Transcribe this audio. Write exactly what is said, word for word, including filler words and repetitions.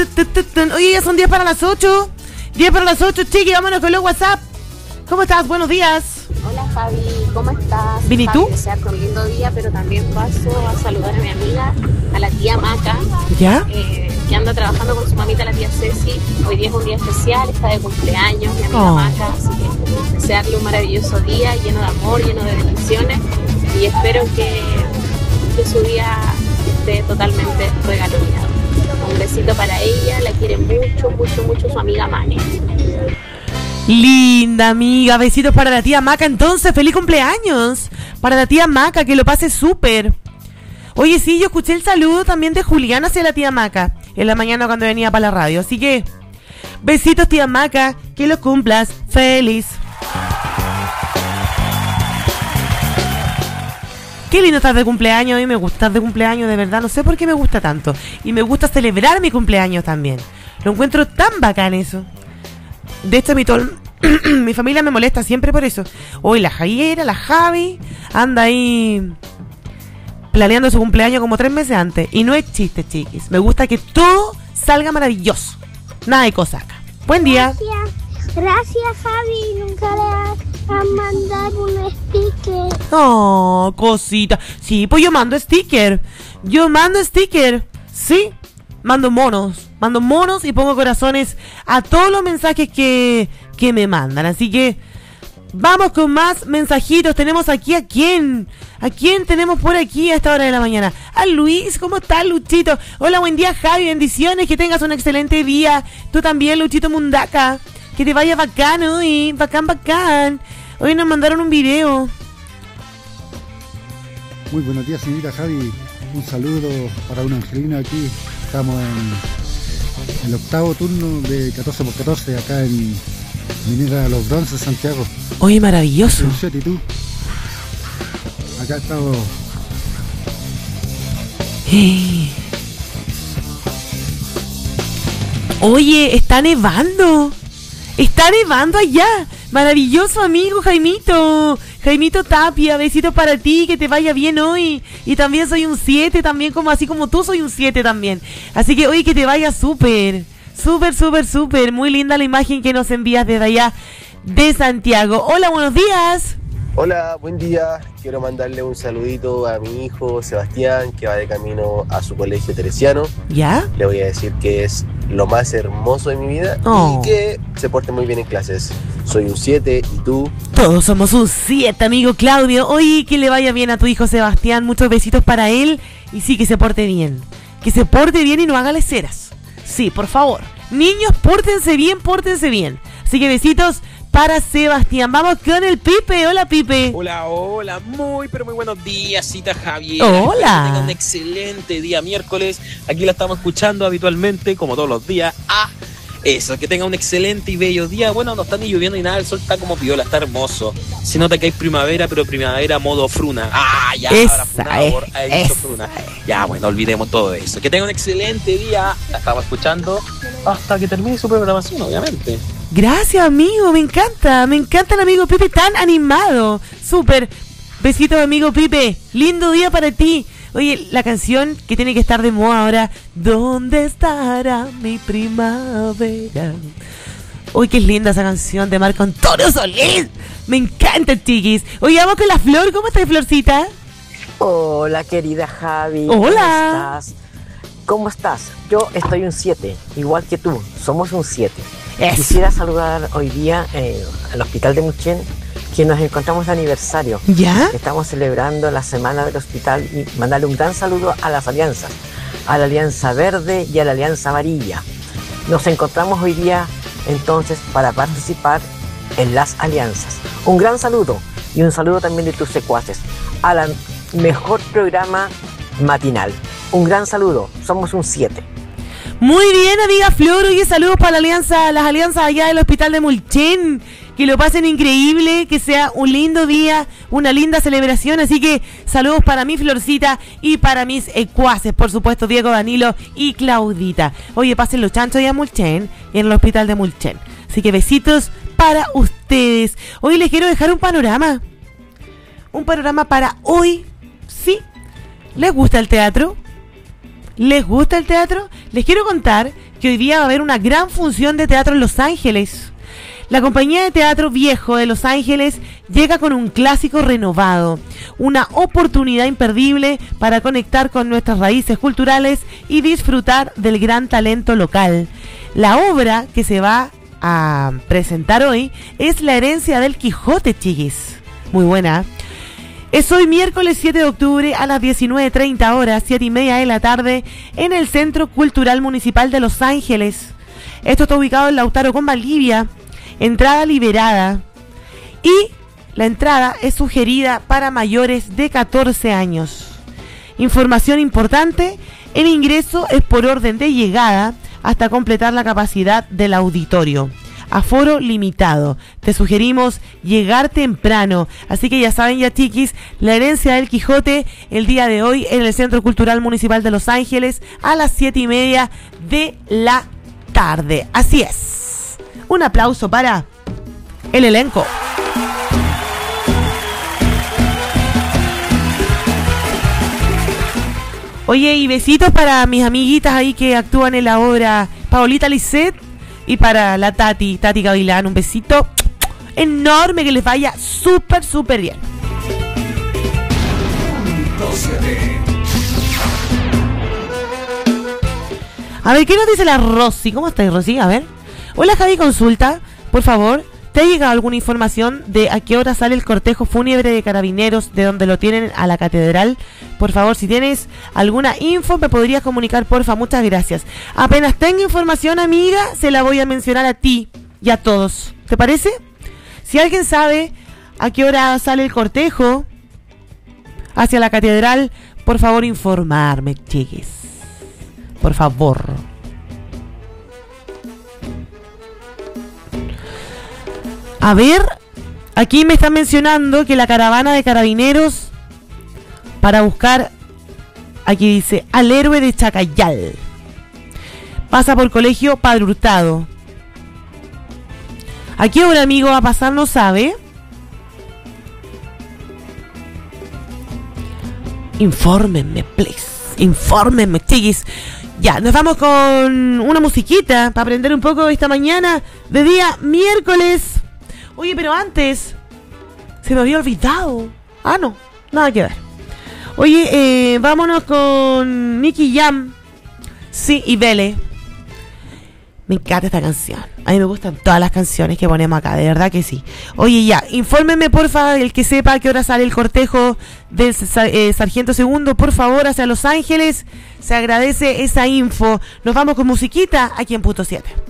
Oye, ya son diez para las ocho. diez para las ocho, chiqui, vámonos con los WhatsApp. ¿Cómo estás? Buenos días. Hola Javi, ¿cómo estás? ¿Bien y tú? Desear un lindo día, pero también paso a saludar a mi amiga, a la tía Maca. ¿Ya? Eh, que anda trabajando con su mamita, la tía Ceci. Hoy día es un día especial, está de cumpleaños, mi amiga Oh. Maca. Así que desearle un maravilloso día, lleno de amor, lleno de bendiciones. Y espero que, que su día esté totalmente regaloneado. Un besito para ella, la quiere mucho, mucho, mucho su amiga Mane. Linda amiga, besitos para la tía Maca. Entonces, feliz cumpleaños para la tía Maca, que lo pase súper. Oye, sí, yo escuché el saludo también de Julián hacia la tía Maca en la mañana cuando venía para la radio. Así que, besitos tía Maca, que lo cumplas feliz. Qué lindo estar de cumpleaños. A mí me gusta estar de cumpleaños, de verdad. No sé por qué me gusta tanto. Y me gusta celebrar mi cumpleaños también. Lo encuentro tan bacán eso. De hecho, mi, tol- mi familia me molesta siempre por eso. Hoy la Javiera, la Javi, anda ahí planeando su cumpleaños como tres meses antes. Y no es chiste, chiquis. Me gusta que todo salga maravilloso. Nada de cosas acá. Buen día. Gracias, gracias Javi, nunca le vas a mandar un sticker. Oh, cosita. Sí, pues yo mando sticker. Yo mando sticker. Sí, mando monos. Mando monos y pongo corazones a todos los mensajes que, que me mandan. Así que vamos con más mensajitos. Tenemos aquí a quién. ¿A quién tenemos por aquí a esta hora de la mañana? A Luis. ¿Cómo estás, Luchito? Hola, buen día, Javi. Bendiciones. Que tengas un excelente día. Tú también, Luchito Mundaca. Que te vaya bacán hoy. Bacán, bacán. Hoy nos mandaron un video. Muy buenos días, señorita Javi. Un saludo para un angelino aquí. Estamos en el octavo turno de catorce por catorce acá en Minera Los Bronces, Santiago. Oye, maravilloso. ¿Y tú? Acá estamos. Oye, está nevando. Está nevando allá. Maravilloso, amigo Jaimito. Jaimito Tapia, besitos para ti, que te vaya bien hoy. Y también soy un siete, también como así como tú soy un siete también. Así que hoy que te vaya súper, súper, súper, súper. Muy linda la imagen que nos envías desde allá de Santiago. Hola, buenos días. Hola, buen día. Quiero mandarle un saludito a mi hijo Sebastián, que va de camino a su colegio teresiano. ¿Ya? Le voy a decir que es lo más hermoso de mi vida Oh. y que se porte muy bien en clases. Soy un siete y tú. Todos somos un siete, amigo Claudio. Oye, que le vaya bien a tu hijo Sebastián. Muchos besitos para él. Y sí, que se porte bien. Que se porte bien y no haga leceras. Sí, por favor. Niños, pórtense bien, pórtense bien. Así que besitos para Sebastián. Vamos con el Pipe. Hola, Pipe. Hola, hola. Muy, pero muy buenos días, cita Javier. Hola. Que tenga un excelente día miércoles. Aquí la estamos escuchando habitualmente, como todos los días. Ah, eso, que tenga un excelente y bello día. Bueno, no está ni lloviendo ni nada, el sol está como piola, está hermoso. Se nota que hay primavera, pero primavera modo fruna. Ah, ya, Esa ahora fruna, es, por- ha dicho esa fruna. Ya, bueno, olvidemos todo eso. Que tenga un excelente día. La estamos escuchando hasta que termine su programación, obviamente. Gracias, amigo. Me encanta. Me encanta el amigo Pipe tan animado. Súper. Besitos, amigo Pipe. Lindo día para ti. Oye, la canción que tiene que estar de moda ahora. ¿Dónde estará mi primavera? Uy, qué linda esa canción de Marco Antonio Solís. Me encanta, chiquis. Oye, vamos con la Flor. ¿Cómo estás, Florcita? Hola, querida Javi. Hola. ¿Cómo estás? ¿Cómo estás? Yo estoy un siete, igual que tú. Somos un siete. Eso. Quisiera saludar hoy día eh, al Hospital de Mulchen, que nos encontramos de aniversario. ¿Ya? Estamos celebrando la semana del hospital y mandarle un gran saludo a las alianzas, a la Alianza Verde y a la Alianza Amarilla. Nos encontramos hoy día entonces para participar en las alianzas. Un gran saludo y un saludo también de tus secuaces a la mejor programa matinal. Un gran saludo, somos un siete. Muy bien, amiga Flor. Oye, saludos para la alianza, las alianzas allá del Hospital de Mulchen. Que lo pasen increíble, que sea un lindo día, una linda celebración. Así que saludos para mi Florcita y para mis ecuaces, por supuesto, Diego, Danilo y Claudita. Oye, pasen los chanchos allá en Mulchen, en el Hospital de Mulchen. Así que besitos para ustedes. Hoy les quiero dejar un panorama. Un panorama para hoy. ¿Sí? ¿Les gusta el teatro? ¿Les gusta el teatro? Les quiero contar porque hoy día va a haber una gran función de teatro en Los Ángeles. La compañía de teatro Viejo de Los Ángeles llega con un clásico renovado, una oportunidad imperdible para conectar con nuestras raíces culturales y disfrutar del gran talento local. La obra que se va a presentar hoy es La herencia del Quijote, chiquis. Muy buena. Es hoy miércoles siete de octubre a las diecinueve treinta horas, siete y media de la tarde, en el Centro Cultural Municipal de Los Ángeles. Esto está ubicado en Lautaro con Valdivia. Entrada liberada. Y la entrada es sugerida para mayores de catorce años. Información importante: el ingreso es por orden de llegada hasta completar la capacidad del auditorio. Aforo limitado. Te sugerimos llegar temprano. Así que ya saben, ya chiquis, La herencia del Quijote el día de hoy en el Centro Cultural Municipal de Los Ángeles a las siete y media de la tarde. Así es. Un aplauso para el elenco. Oye, y besitos para mis amiguitas ahí que actúan en la obra, Paolita Lisset, y para la Tati, Tati Gavilán. Un besito enorme, que les vaya súper, súper bien. A ver, ¿qué nos dice la Rosy? ¿Cómo estás, Rosy? A ver. Hola, Javi, consulta, por favor, ¿te ha llegado alguna información de a qué hora sale el cortejo fúnebre de Carabineros, de donde lo tienen a la catedral? Por favor, si tienes alguna info, me podrías comunicar, porfa, muchas gracias. Apenas tenga información, amiga, se la voy a mencionar a ti y a todos. ¿Te parece? Si alguien sabe a qué hora sale el cortejo hacia la catedral, por favor, informarme, chiquis. Por favor. A ver, aquí me están mencionando que la caravana de Carabineros para buscar, aquí dice, al héroe de Chacayal, pasa por Colegio Padre Hurtado. ¿A qué hora, amigo, va a pasar? No sabe. Infórmenme, please. Infórmenme, chiquis. Ya, nos vamos con una musiquita para aprender un poco esta mañana de día miércoles. Oye, pero antes se me había olvidado. Ah, no, nada que ver. Oye, eh, vámonos con Nicky Jam. Sí, y Vele. Me encanta esta canción. A mí me gustan todas las canciones que ponemos acá, de verdad que sí. Oye, ya, infórmenme, porfa, el que sepa a qué hora sale el cortejo del eh, Sargento Segundo, por favor, hacia Los Ángeles. Se agradece esa info. Nos vamos con musiquita aquí en Punto siete.